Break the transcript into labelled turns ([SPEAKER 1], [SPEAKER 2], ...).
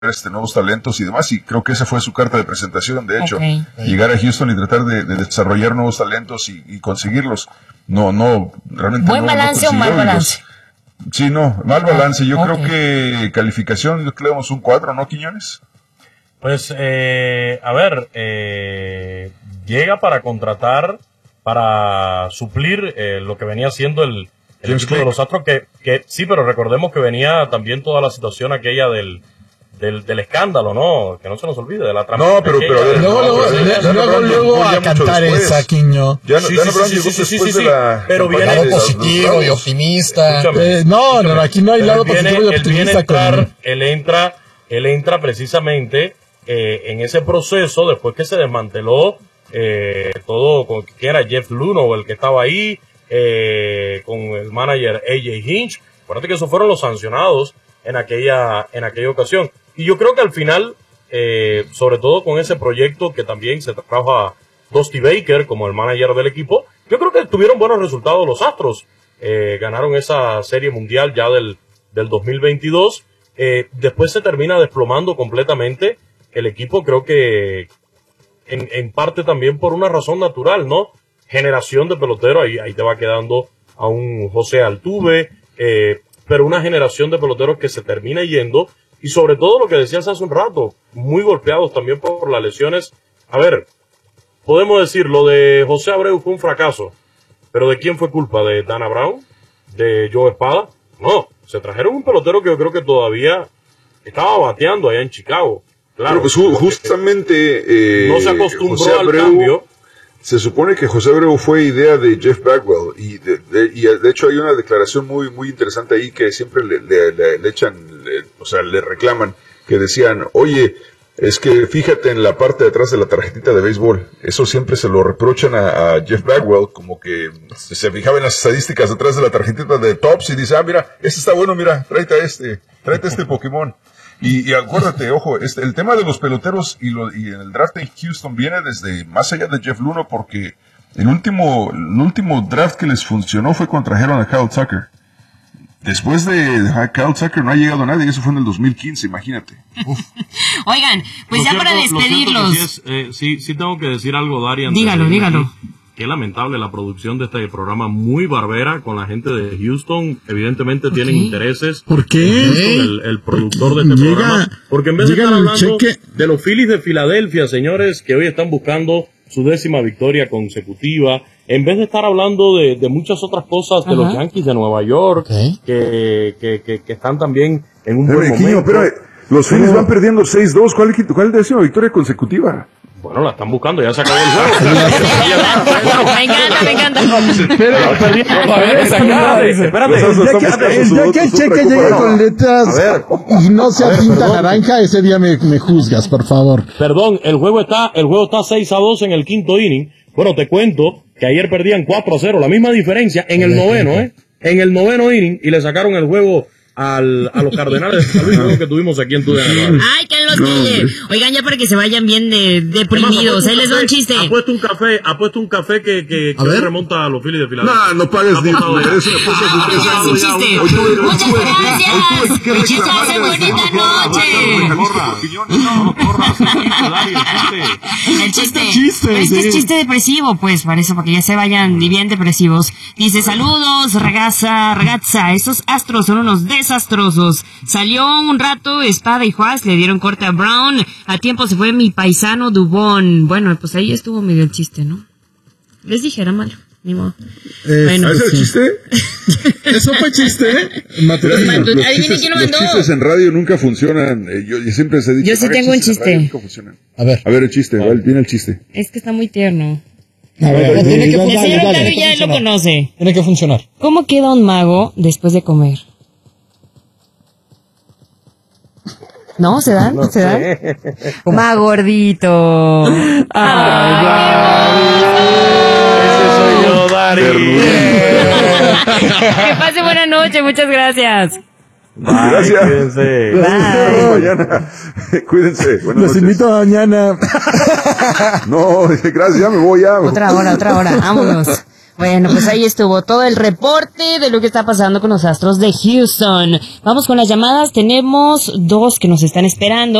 [SPEAKER 1] nuevos talentos y demás, y creo que esa fue su carta de presentación, de hecho,
[SPEAKER 2] Okay.
[SPEAKER 1] llegar a Houston y tratar de desarrollar nuevos talentos y conseguirlos. No, realmente
[SPEAKER 2] ¿Buen balance o mal balance?
[SPEAKER 1] Sí, no, mal balance. Yo
[SPEAKER 2] Okay.
[SPEAKER 1] creo que calificación, yo creo que le damos un 4, ¿no, Quiñones?
[SPEAKER 3] Pues, llega para contratar, para suplir lo que venía siendo el equipo de los Astros, que sí, pero recordemos que venía también toda la situación aquella del escándalo, ¿no? Que no se nos olvide, de la trampa.
[SPEAKER 1] No, pero
[SPEAKER 4] luego a cantar esa, Quiño.
[SPEAKER 3] Pero viene
[SPEAKER 4] lado positivo y optimista. Aquí no hay lado positivo y optimista.
[SPEAKER 3] Él entra precisamente en ese proceso, después que se desmanteló todo, con que era Jeff Luhnow el que estaba ahí, con el manager AJ Hinch. Acuérdate que esos fueron los sancionados en aquella ocasión. Y yo creo que al final, sobre todo con ese proyecto que también se trajo a Dusty Baker como el manager del equipo, yo creo que tuvieron buenos resultados los Astros. Ganaron esa serie mundial ya del 2022. Después se termina desplomando completamente el equipo, creo que en parte también por una razón natural, ¿no? Generación de peloteros, ahí te va quedando a un José Altuve, pero una generación de peloteros que se termina yendo, y sobre todo lo que decías hace un rato, muy golpeados también por las lesiones. A ver, podemos decir, lo de José Abreu fue un fracaso, pero ¿de quién fue culpa? ¿De Dana Brown? ¿De Joe Espada? No, se trajeron un pelotero que yo creo que todavía estaba bateando allá en Chicago. Claro,
[SPEAKER 1] pero pues justamente
[SPEAKER 3] no se acostumbró al cambio.
[SPEAKER 1] Se supone que José Abreu fue idea de Jeff Bagwell, y de hecho hay una declaración muy interesante ahí que siempre le echan, le reclaman, que decían, oye, es que fíjate en la parte de atrás de la tarjetita de béisbol. Eso siempre se lo reprochan a Jeff Bagwell, como que se fijaba en las estadísticas detrás de la tarjetita de Tops y dice, mira, este está bueno, mira, tráete este Pokémon. Y acuérdate, ojo, el tema de los peloteros y en el draft en Houston viene desde más allá de Jeff Luhnow, porque el último draft que les funcionó fue cuando trajeron a Kyle Tucker. Después de Kyle Tucker no ha llegado nadie, eso fue en el 2015, imagínate.
[SPEAKER 2] Oigan, pues ya para despedirlos.
[SPEAKER 3] Sí tengo que decir algo, Dari.
[SPEAKER 2] Dígalo.
[SPEAKER 3] Qué lamentable la producción de este programa, muy barbera con la gente de Houston. Evidentemente tienen intereses.
[SPEAKER 4] ¿Por qué?
[SPEAKER 3] El productor de este programa. Porque en vez de estar hablando de los Phillies de Filadelfia, señores, que hoy están buscando su 10ª victoria consecutiva, en vez de estar hablando de muchas otras cosas, de los Yankees de Nueva York, que están también en un buen momento.
[SPEAKER 1] Pero los Phillies van perdiendo 6-2. ¿Cuál es la 10ª victoria consecutiva?
[SPEAKER 3] Bueno, la están buscando, ya se acabó el juego.
[SPEAKER 2] Me encanta.
[SPEAKER 4] El día que el cheque llegue con letras y no sea tinta naranja, ese día me juzgas, por favor.
[SPEAKER 3] Perdón, el juego está 6-2 en el quinto inning. Bueno, te cuento que ayer perdían 4-0, la misma diferencia en el noveno, en el noveno inning, y le sacaron el juego a los Cardenales de San Luis, que tuvimos aquí en TUDN.
[SPEAKER 2] Ay, que los pille. Oigan, ya para que se vayan bien deprimidos. Ahí les va un chiste.
[SPEAKER 3] Ha puesto un café que se remonta a los Phillies de Filadelfia.
[SPEAKER 1] No pagues ni eres una cosa de 3 años.
[SPEAKER 2] Un chiste. Muchas gracias. Muchachas, bonita noche. El chiste. Este es chiste depresivo, pues, para eso, para que ya se vayan bien depresivos. Dice, saludos, ragazza. Esos Astros son unos desastrosos. Salió un rato Espada y Juárez, le dieron corte a Brown. A tiempo se fue mi paisano Dubón. Bueno, pues ahí estuvo medio el chiste, ¿no? Les dije, era malo. Ni modo.
[SPEAKER 1] Bueno, ¿es el chiste?
[SPEAKER 4] ¿Eso fue chiste?
[SPEAKER 1] Los chistes en radio nunca funcionan. Yo siempre les he dicho.
[SPEAKER 2] Yo sí tengo un chiste.
[SPEAKER 4] A ver
[SPEAKER 1] el chiste. Viene el chiste.
[SPEAKER 2] Es que está muy tierno.
[SPEAKER 4] A ver,
[SPEAKER 2] el señor Octavio ya lo conoce.
[SPEAKER 4] Tiene que funcionar.
[SPEAKER 2] ¿Cómo queda un mago después de comer? ¿No? ¿Se dan?
[SPEAKER 3] No
[SPEAKER 2] ¿Se dan?
[SPEAKER 3] sé.
[SPEAKER 2] Más gordito.
[SPEAKER 3] Ese soy yo, Dari.
[SPEAKER 2] Que pase buena noche, muchas gracias.
[SPEAKER 1] Gracias.
[SPEAKER 3] Cuídense.
[SPEAKER 1] Mañana. Cuídense.
[SPEAKER 4] Los invito mañana.
[SPEAKER 1] No, gracias, ya me voy ya.
[SPEAKER 2] Otra hora, vámonos. Bueno, pues ahí estuvo todo el reporte de lo que está pasando con los Astros de Houston. Vamos con las llamadas, tenemos 2 que nos están esperando.